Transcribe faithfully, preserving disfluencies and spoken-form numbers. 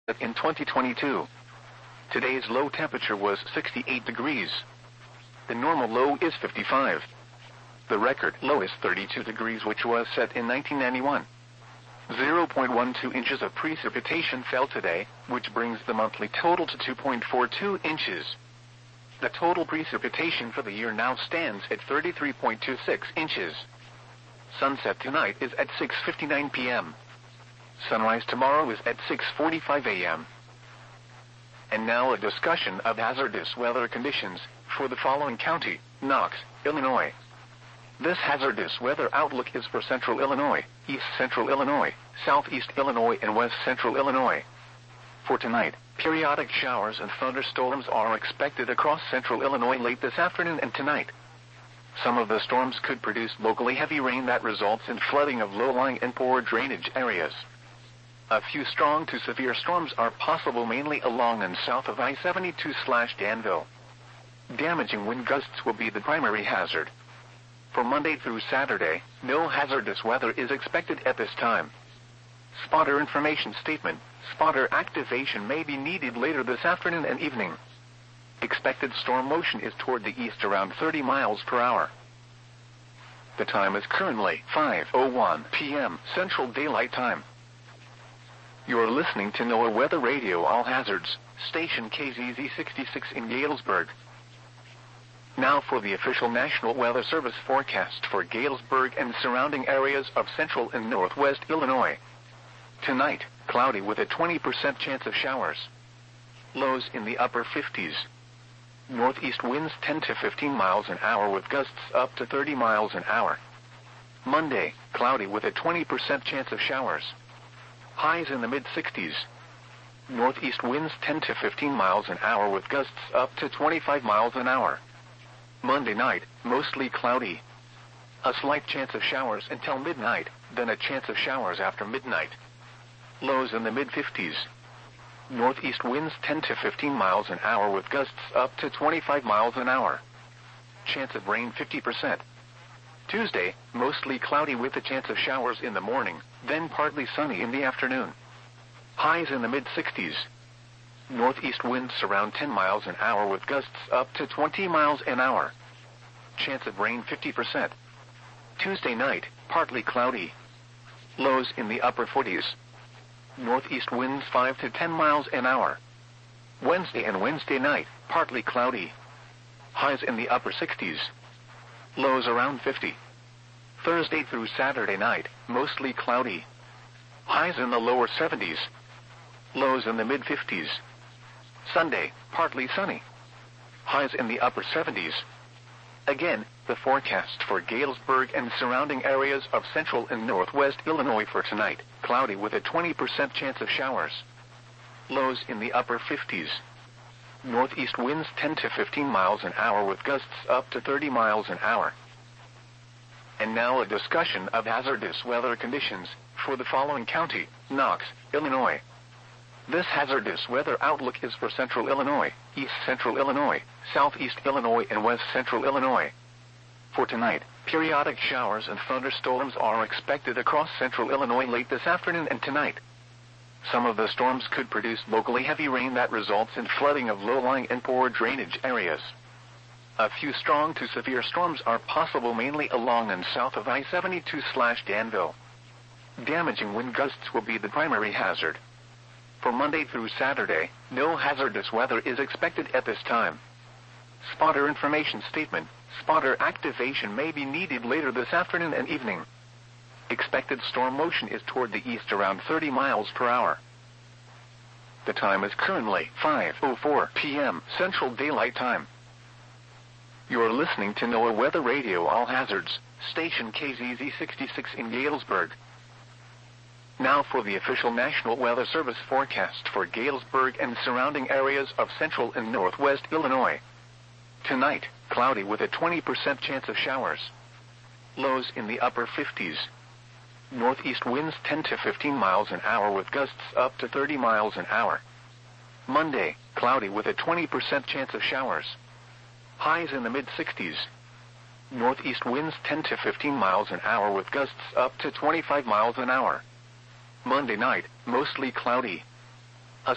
in twenty twenty-two. Today's low temperature was sixty-eight degrees. The normal low is fifty-five. The record low is thirty-two degrees, which was set in nineteen ninety-one. zero point one two inches of precipitation fell today, which brings the monthly total to two point four two inches. The total precipitation for the year now stands at thirty-three point two six inches. Sunset tonight is at six fifty-nine p m Sunrise tomorrow is at six forty-five a m And now a discussion of hazardous weather conditions for the following county: Knox, Illinois. This hazardous weather outlook is for central Illinois, east central Illinois, southeast Illinois, and west central Illinois. For tonight, periodic showers and thunderstorms are expected across central Illinois late this afternoon and tonight. Some of the storms could produce locally heavy rain that results in flooding of low-lying and poor drainage areas. A few strong to severe storms are possible mainly along and south of I seventy-two slash Danville. Damaging wind gusts will be the primary hazard. For Monday through Saturday, no hazardous weather is expected at this time. Spotter information statement: spotter activation may be needed later this afternoon and evening. Expected storm motion is toward the east around thirty miles per hour. The time is currently five oh one p m Central Daylight Time. You are listening to NOAA Weather Radio All Hazards, station K Z Z sixty-six in Galesburg. Now for the official National Weather Service forecast for Galesburg and surrounding areas of central and northwest Illinois. Tonight, cloudy with a twenty percent chance of showers. Lows in the upper fifties. Northeast winds ten to fifteen miles an hour with gusts up to thirty miles an hour. Monday, cloudy with a twenty percent chance of showers. Highs in the mid-sixties. Northeast winds ten to fifteen miles an hour with gusts up to twenty-five miles an hour. Monday night, mostly cloudy. A slight chance of showers until midnight, then a chance of showers after midnight. Lows in the mid-fifties. Northeast winds ten to fifteen miles an hour with gusts up to twenty-five miles an hour. Chance of rain fifty percent. Tuesday, mostly cloudy with a chance of showers in the morning, then partly sunny in the afternoon. Highs in the mid-sixties. Northeast winds around ten miles an hour with gusts up to twenty miles an hour. Chance of rain fifty percent. Tuesday night, partly cloudy. Lows in the upper forties. Northeast winds five to ten miles an hour. Wednesday and Wednesday night, partly cloudy. Highs in the upper sixties. Lows around fifty. Thursday through Saturday night, mostly cloudy. Highs in the lower seventies. Lows in the mid-fifties. Sunday, partly sunny. Highs in the upper seventies. Again, the forecast for Galesburg and surrounding areas of central and northwest Illinois for tonight: cloudy with a twenty percent chance of showers. Lows in the upper fifties. Northeast winds ten to fifteen miles an hour with gusts up to thirty miles an hour. And now a discussion of hazardous weather conditions for the following county: Knox, Illinois. This hazardous weather outlook is for central Illinois, east central Illinois, southeast Illinois, and west central Illinois. For tonight, periodic showers and thunderstorms are expected across central Illinois late this afternoon and tonight. Some of the storms could produce locally heavy rain that results in flooding of low-lying and poor drainage areas. A few strong to severe storms are possible mainly along and south of I seventy-two slash Danville. Damaging wind gusts will be the primary hazard. For Monday through Saturday, no hazardous weather is expected at this time. Spotter information statement: spotter activation may be needed later this afternoon and evening. Expected storm motion is toward the east around thirty miles per hour. The time is currently five oh four p m Central Daylight Time. You are listening to NOAA Weather Radio All Hazards, station K Z Z sixty-six in Galesburg. Now for the official National Weather Service forecast for Galesburg and surrounding areas of central and northwest Illinois. Tonight, cloudy with a twenty percent chance of showers. Lows in the upper fifties. Northeast winds ten to fifteen miles an hour with gusts up to thirty miles an hour. Monday, cloudy with a twenty percent chance of showers. Highs in the mid-sixties. Northeast winds ten to fifteen miles an hour with gusts up to twenty-five miles an hour. Monday night, mostly cloudy.